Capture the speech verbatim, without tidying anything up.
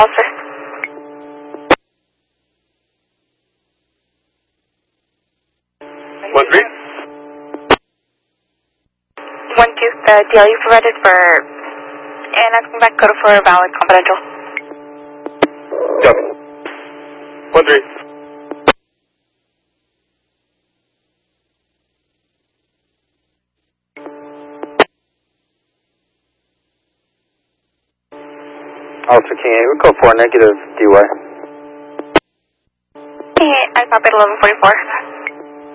sir. One three. One two. The D L you provided for and asking back code for valid confidential. Copy. One three. Alpha King eight, we code four negative D Y. Hey, I copied eleven forty-four.